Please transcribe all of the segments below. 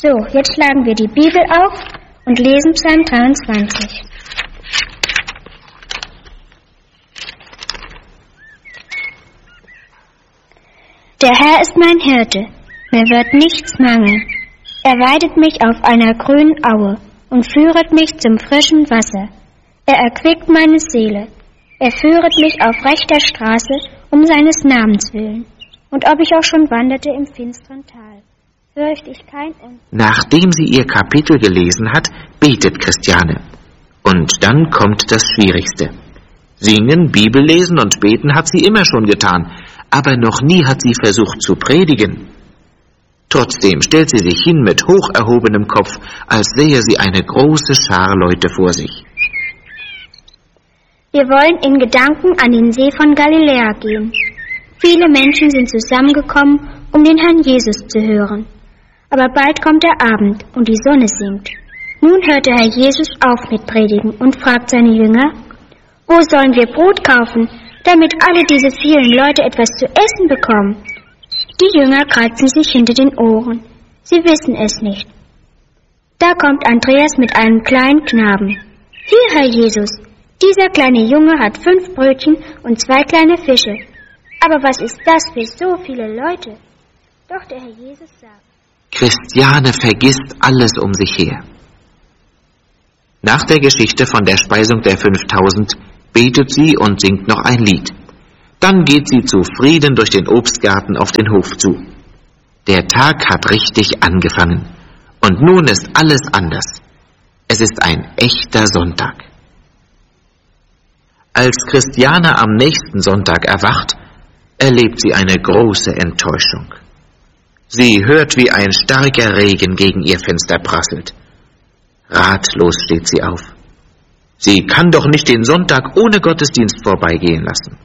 So, jetzt schlagen wir die Bibel auf und lesen Psalm 23. Der Herr ist mein Hirte, mir wird nichts mangeln. Er weidet mich auf einer grünen Aue und führet mich zum frischen Wasser. Er erquickt meine Seele. Er führet mich auf rechter Straße um seines Namens willen. Und ob ich auch schon wanderte im finsteren Tal, fürchte ich kein Unglück. Nachdem sie ihr Kapitel gelesen hat, betet Christiane. Und dann kommt das Schwierigste. Singen, Bibel lesen und beten hat sie immer schon getan, aber noch nie hat sie versucht zu predigen. Trotzdem stellt sie sich hin mit hoch erhobenem Kopf, als sähe sie eine große Schar Leute vor sich. Wir wollen in Gedanken an den See von Galiläa gehen. Viele Menschen sind zusammengekommen, um den Herrn Jesus zu hören. Aber bald kommt der Abend und die Sonne sinkt. Nun hört der Herr Jesus auf mit Predigen und fragt seine Jünger, wo sollen wir Brot kaufen, damit alle diese vielen Leute etwas zu essen bekommen? Die Jünger kratzen sich hinter den Ohren. Sie wissen es nicht. Da kommt Andreas mit einem kleinen Knaben. Hier, Herr Jesus, dieser kleine Junge hat 5 Brötchen und 2 kleine Fische. Aber was ist das für so viele Leute? Doch der Herr Jesus sagt, Christiane vergisst alles um sich her. Nach der Geschichte von der Speisung der 5000 betet sie und singt noch ein Lied. Dann geht sie zufrieden durch den Obstgarten auf den Hof zu. Der Tag hat richtig angefangen. Und nun ist alles anders. Es ist ein echter Sonntag. Als Christiane am nächsten Sonntag erwacht, erlebt sie eine große Enttäuschung. Sie hört, wie ein starker Regen gegen ihr Fenster prasselt. Ratlos steht sie auf. Sie kann doch nicht den Sonntag ohne Gottesdienst vorbeigehen lassen.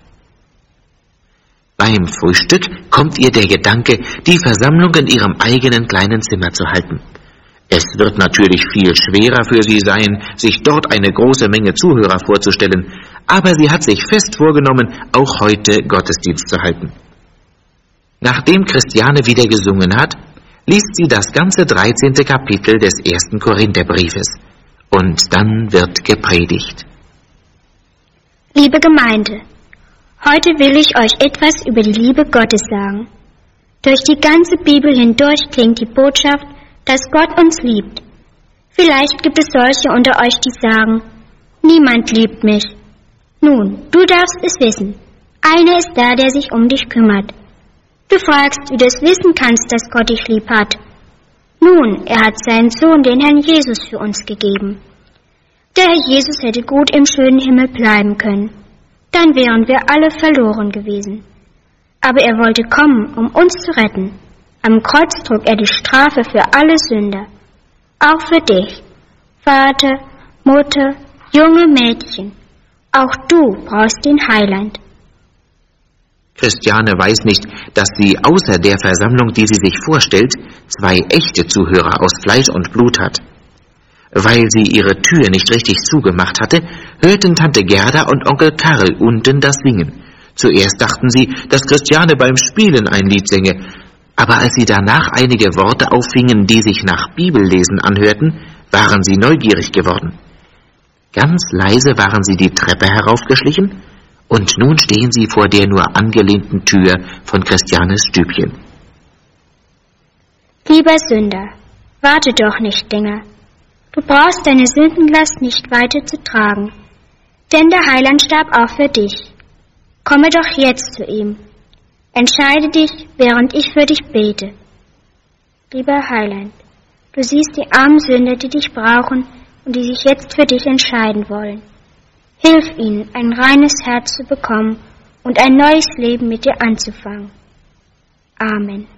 Beim Frühstück kommt ihr der Gedanke, die Versammlung in ihrem eigenen kleinen Zimmer zu halten. Es wird natürlich viel schwerer für sie sein, sich dort eine große Menge Zuhörer vorzustellen, aber sie hat sich fest vorgenommen, auch heute Gottesdienst zu halten. Nachdem Christiane wieder gesungen hat, liest sie das ganze 13. Kapitel des 1. Korintherbriefes. Und dann wird gepredigt. Liebe Gemeinde, heute will ich euch etwas über die Liebe Gottes sagen. Durch die ganze Bibel hindurch klingt die Botschaft, dass Gott uns liebt. Vielleicht gibt es solche unter euch, die sagen, niemand liebt mich. Nun, du darfst es wissen. Einer ist da, der sich um dich kümmert. Du fragst, wie du es wissen kannst, dass Gott dich lieb hat. Nun, er hat seinen Sohn, den Herrn Jesus, für uns gegeben. Der Herr Jesus hätte gut im schönen Himmel bleiben können. Dann wären wir alle verloren gewesen. Aber er wollte kommen, um uns zu retten. Am Kreuz trug er die Strafe für alle Sünder. Auch für dich, Vater, Mutter, junge Mädchen. Auch du brauchst den Heiland. Christiane weiß nicht, dass sie außer der Versammlung, die sie sich vorstellt, 2 echte Zuhörer aus Fleisch und Blut hat. Weil sie ihre Tür nicht richtig zugemacht hatte, hörten Tante Gerda und Onkel Karl unten das Singen. Zuerst dachten sie, dass Christiane beim Spielen ein Lied singe, aber als sie danach einige Worte auffingen, die sich nach Bibellesen anhörten, waren sie neugierig geworden. Ganz leise waren sie die Treppe heraufgeschlichen, und nun stehen sie vor der nur angelehnten Tür von Christianes Stübchen. Lieber Sünder, warte doch nicht länger. Du brauchst deine Sündenlast nicht weiter zu tragen, denn der Heiland starb auch für dich. Komme doch jetzt zu ihm. Entscheide dich, während ich für dich bete. Lieber Heiland, du siehst die armen Sünder, die dich brauchen und die sich jetzt für dich entscheiden wollen. Hilf ihnen, ein reines Herz zu bekommen und ein neues Leben mit dir anzufangen. Amen.